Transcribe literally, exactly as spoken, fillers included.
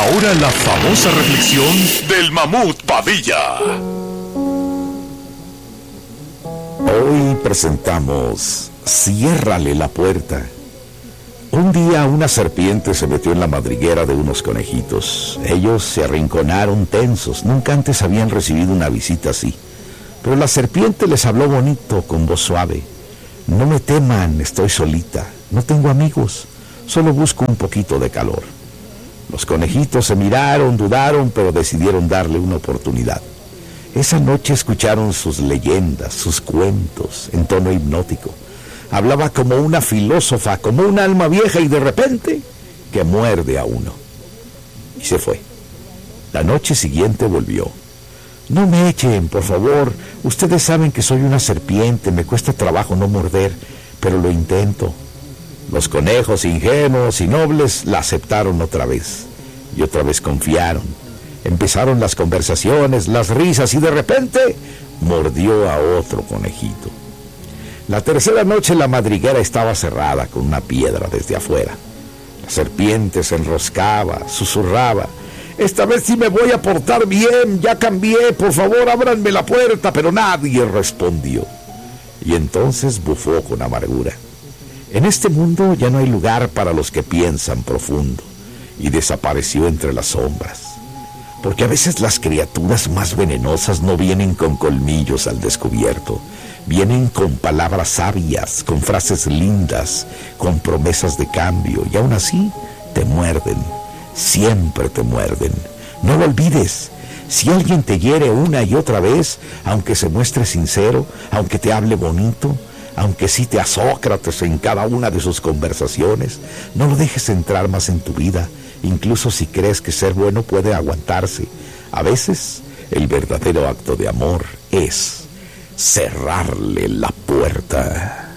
Ahora la famosa reflexión del Mamut Padilla. Hoy presentamos Ciérrale la puerta. Un día una serpiente se metió en la madriguera de unos conejitos. Ellos se arrinconaron tensos, nunca antes habían recibido una visita así. Pero la serpiente les habló bonito, con voz suave. No me teman, estoy solita, no tengo amigos, solo busco un poquito de calor. Los conejitos se miraron, dudaron, pero decidieron darle una oportunidad. Esa noche escucharon sus leyendas, sus cuentos, en tono hipnótico. Hablaba como una filósofa, como un alma vieja, y de repente que muerde a uno. Y se fue. La noche siguiente volvió. No me echen, por favor. Ustedes saben que soy una serpiente, me cuesta trabajo no morder, pero lo intento. Los conejos ingenuos y nobles la aceptaron otra vez. Y otra vez confiaron. Empezaron las conversaciones, las risas, y de repente mordió a otro conejito. La tercera noche la madriguera estaba cerrada con una piedra desde afuera. La serpiente se enroscaba, susurraba. Esta vez sí me voy a portar bien, ya cambié, por favor ábranme la puerta, pero nadie respondió. Y entonces bufó con amargura. En este mundo ya no hay lugar para los que piensan profundo, y desapareció entre las sombras. Porque a veces las criaturas más venenosas no vienen con colmillos al descubierto, vienen con palabras sabias, con frases lindas, con promesas de cambio, y aún así te muerden, siempre te muerden. No lo olvides, si alguien te hiere una y otra vez, aunque se muestre sincero, aunque te hable bonito, aunque cite a Sócrates en cada una de sus conversaciones, no lo dejes entrar más en tu vida, incluso si crees que ser bueno puede aguantarse. A veces, el verdadero acto de amor es cerrarle la puerta.